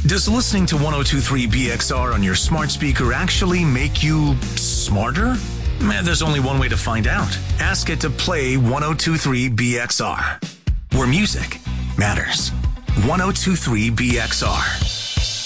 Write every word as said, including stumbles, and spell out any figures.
Does listening to one oh two point three B X R on your smart speaker actually make you smarter? Man, there's only one way to find out. Ask it to play one oh two point three B X R, where music matters. one oh two point three B X R.